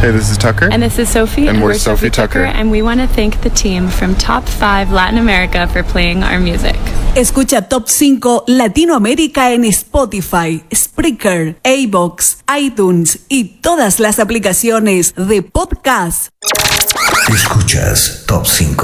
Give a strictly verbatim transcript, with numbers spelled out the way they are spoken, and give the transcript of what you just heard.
Hey, this is Tucker. And this is Sophie. And, and we're, we're Sophie Tucker. Tucker. And we want to thank the team from Top five Latin America for playing our music. Escucha Top cinco Latinoamérica en Spotify, Spreaker, iVoox, iTunes y todas las aplicaciones de podcast. Escuchas Top cinco.